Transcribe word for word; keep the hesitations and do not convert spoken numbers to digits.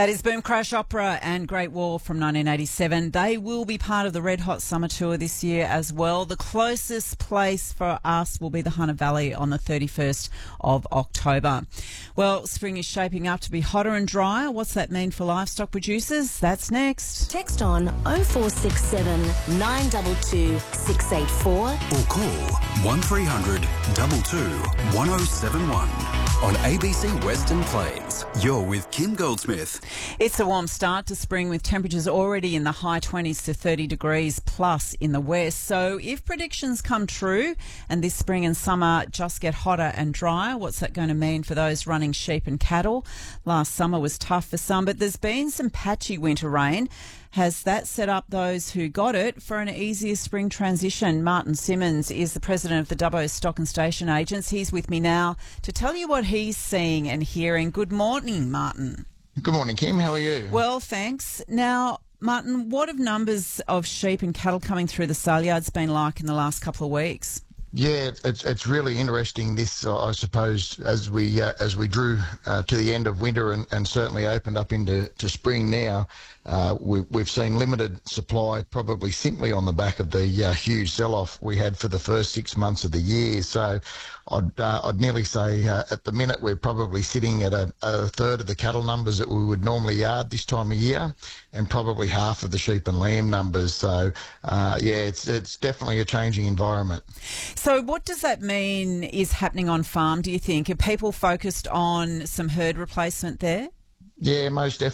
That is Boom Crash Opera and Great Wall from nineteen eighty-seven. They will be part of the Red Hot Summer Tour this year as well. The closest place for us will be the Hunter Valley on the thirty-first of October. Well, spring is shaping up to be hotter and drier. What's that mean for livestock producers? That's next. Text on oh four six seven, nine two two, six eight four or call one three hundred, two two, one oh seven one. On A B C Western Plains, you're with Kim Goldsmith. It's a warm start to spring with temperatures already in the high twenties to thirty degrees plus in the west. So if predictions come true and this spring and summer just get hotter and drier, what's that going to mean for those running sheep and cattle? Last summer was tough for some, but there's been some patchy winter rain. Has that set up those who got it for an easier spring transition? Martin Simmons is the president of the Dubbo Stock and Station Agents. He's with me now to tell you what he's seeing and hearing. Good morning, Martin. Good morning, Kim. How are you? Well, thanks. Now, Martin, what have numbers of sheep and cattle coming through the sale yards been like in the last couple of weeks? Yeah, it's it's really interesting. This, uh, I suppose, as we uh, as we drew uh, to the end of winter and, and certainly opened up into to spring now, uh, we, we've seen limited supply, probably simply on the back of the uh, huge sell-off we had for the first six months of the year. So, I'd uh, I'd nearly say uh, at the minute we're probably sitting at a, a third of the cattle numbers that we would normally yard this time of year, and probably half of the sheep and lamb numbers. So, uh, yeah, it's it's definitely a changing environment. So what does that mean is happening on farm, do you think? Are people focused on some herd replacement there? Yeah, most definitely.